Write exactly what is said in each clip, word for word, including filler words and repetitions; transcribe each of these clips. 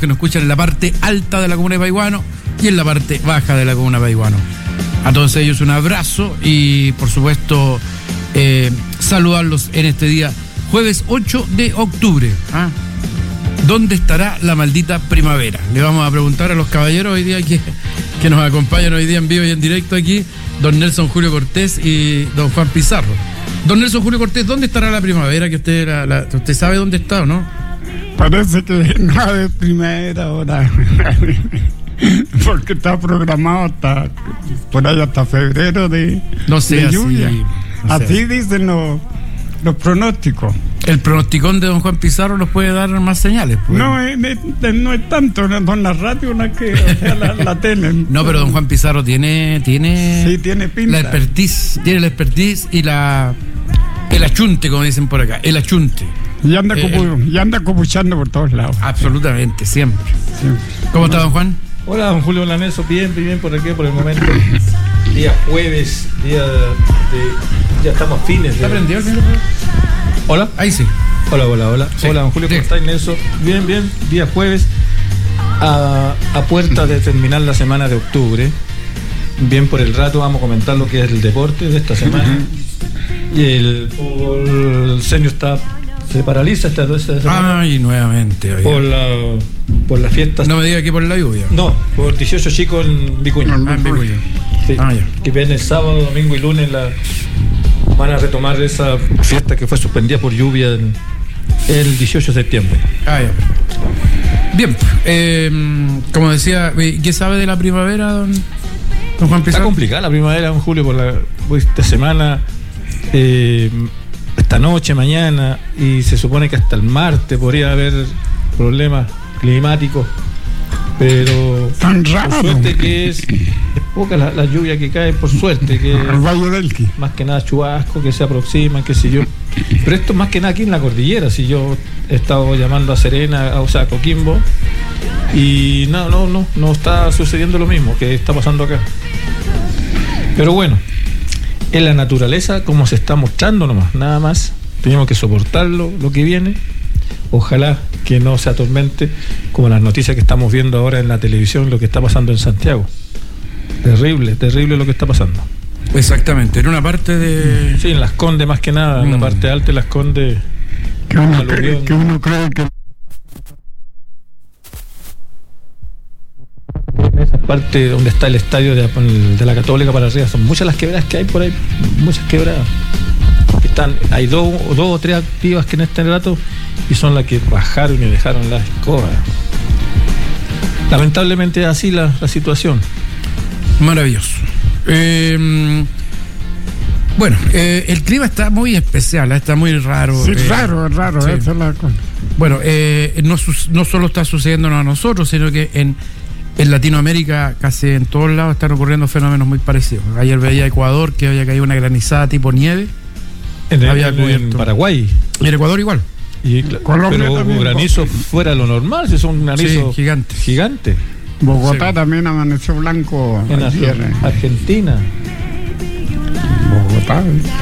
que nos escuchan en la parte alta de la comuna de Paihuano y en la parte baja de la comuna de Paihuano. A todos ellos un abrazo y, por supuesto, eh, saludarlos en este día, jueves ocho de octubre. ¿Ah? ¿Dónde estará la maldita primavera? Le vamos a preguntar a los caballeros hoy día que, que nos acompañan hoy día en vivo y en directo aquí, don Nelson Julio Cortés y don Juan Pizarro. Don Nelson Julio Cortés, ¿dónde estará la primavera? Que usted, la, la, usted sabe dónde está, ¿o no? Parece que no hay primavera ahora, porque está programado hasta por ahí hasta febrero de, no sé, de así, lluvia. No sé. Así dicen los, los pronósticos. El pronosticón de don Juan Pizarro nos puede dar más señales. Pues. No, es, es, no es tanto, no son las radios las que, o sea, la, la tele. No, pero don Juan Pizarro tiene, tiene, sí, tiene pinta. La expertise, tiene la expertise y la el achunte, como dicen por acá, el achunte. Y anda, eh, como, y anda copuchando por todos lados. Absolutamente, siempre. siempre. ¿Cómo está, don Juan? Hola, don Julio Laneso, bien, bien por aquí, por el momento. Día jueves, día de, de ya estamos a fines. ¿Está de... prendido el micrófono? Hola. Ahí sí. Hola, hola, hola. Sí. Hola, don Julio, ¿cómo Sí. está, Nelson? Bien, bien, día jueves, a, a puertas de terminar la semana de octubre. Bien, por el rato vamos a comentar lo que es el deporte de esta semana. Uh-huh. Y el, el senior está, se paraliza esta, esta semana. Ay, nuevamente. Oiga. Por la, por las fiestas. No me diga que por la lluvia. No, por dieciocho chicos en Vicuña. Ah, en Vicuña. Sí, ah, ya. Que viene el sábado, domingo y lunes la, van a retomar esa fiesta que fue suspendida por lluvia el, el dieciocho de septiembre. Ah, ya. Bien, eh, como decía, ¿qué sabe de la primavera, don, don Juan Pizarro? Está complicada la primavera, don Julio, por la por esta semana, eh, esta noche, mañana, y se supone que hasta el martes podría haber problemas climáticos, pero tan raro. Por suerte que es, es poca la, la lluvia que cae, por suerte que el Valle del Elqui. Más que nada chubasco que se aproximan, qué sé yo. Pero esto más que nada aquí en la cordillera, si yo he estado llamando a Serena, a, o sea, a Coquimbo, y no, no, no, no está sucediendo lo mismo que está pasando acá. Pero bueno, en la naturaleza como se está mostrando nomás, nada más. Tenemos que soportarlo, lo que viene. Ojalá que no se atormente como las noticias que estamos viendo ahora en la televisión, lo que está pasando en Santiago. Terrible, terrible lo que está pasando. Exactamente, en una parte de... Sí, en Las Condes más que nada, en mm. la parte alta de Las Condes. Que uno, cree, que uno cree que... En esa parte donde está el estadio de, de la Católica para arriba, son muchas las quebradas que hay por ahí, muchas quebradas. Están, hay dos, dos o tres activas que en este rato y son las que bajaron y dejaron las escobas. Lamentablemente es así la, la situación. Maravilloso. Eh, bueno, eh, el clima está muy especial, está muy raro. Sí, eh, raro, raro, sí. Esa es la cosa. Bueno, eh, no, no solo está sucediéndonos a nosotros, sino que en, en Latinoamérica, casi en todos lados, están ocurriendo fenómenos muy parecidos. Ayer veía Ecuador que había caído una granizada tipo nieve. En, el, había en, en Paraguay. Y en Ecuador igual. Y, Colombia pero también, granizo fuera de lo normal, si son granizos sí, gigantes. Gigantes. Bogotá sí. también amaneció blanco. En ayer, Argentina. Bogotá.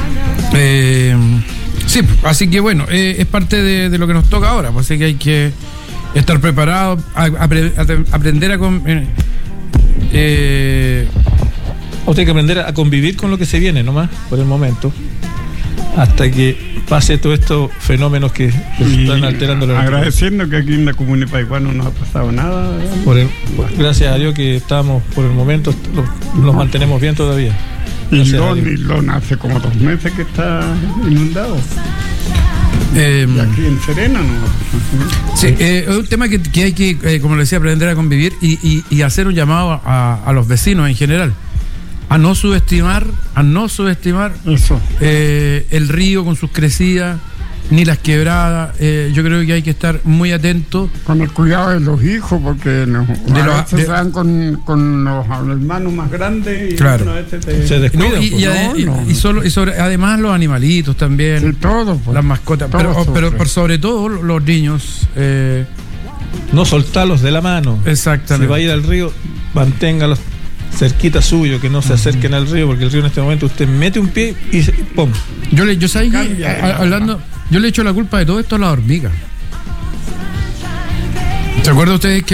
Eh, sí, así que bueno, eh, es parte de, de lo que nos toca ahora, pues así que hay que estar preparados, a, a, a, aprender a... Con, eh, eh, Usted hay que aprender a convivir con lo que se viene nomás, por el momento, hasta que pase todos estos fenómenos que, que se están alterando la agradeciendo que aquí en la comunidad de Paihuano no ha pasado nada. Por el, gracias a Dios que estamos, por el momento, los, los mantenemos bien todavía. Y Lon hace como dos meses que está inundado. Eh, y aquí en Serena no. Sí, eh, es un tema que, que hay que, eh, como le decía, aprender a convivir y, y, y hacer un llamado a, a los vecinos en general. A no subestimar, a no subestimar Eso. Eh, el río con sus crecidas, ni las quebradas. Eh, yo creo que hay que estar muy atentos. Con el cuidado de los hijos, porque no, de a los, veces de, se dan con, con los hermanos más grandes y claro. a veces te, se descuidan. No, y, pues, y, no, y, no. y, solo, y sobre, además los animalitos también. Sí, todo, pues, las mascotas. Pero, pero por sobre todo los niños. Eh, no soltarlos de la mano. Exactamente. Si va a ir al río, manténgalos cerquita suyo, que no se acerquen al río, porque el río en este momento usted mete un pie y ¡pum! Yo le, yo sabía que, a, hablando, yo le echo la culpa de todo esto a la hormiga. ¿Se acuerdan ustedes que